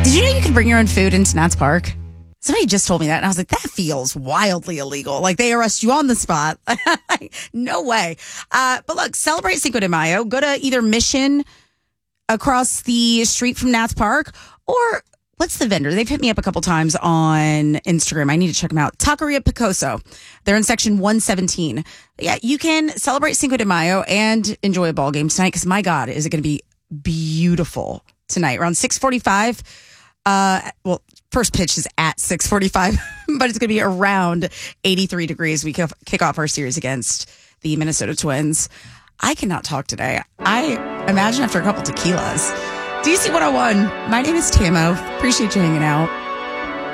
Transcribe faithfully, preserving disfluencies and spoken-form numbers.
Did you know you can bring your own food into Nats Park? Somebody just told me that, and I was like, that feels wildly illegal. Like, they arrest you on the spot. No way. Uh, but look, celebrate Cinco de Mayo. Go to either Mission across the street from Nats Park, or what's the vendor? They've hit me up a couple times on Instagram. I need to check them out. Taqueria Picoso. They're in section one seventeen. Yeah, you can celebrate Cinco de Mayo and enjoy a ball game tonight, because my God, is it going to be beautiful tonight. Around six forty-five. Uh, well, first pitch is at six forty-five, but it's going to be around eighty-three degrees. We kick off our series against the Minnesota Twins. I cannot talk today. I imagine after a couple tequilas. D C one oh one, my name is Tamo. Appreciate you hanging out.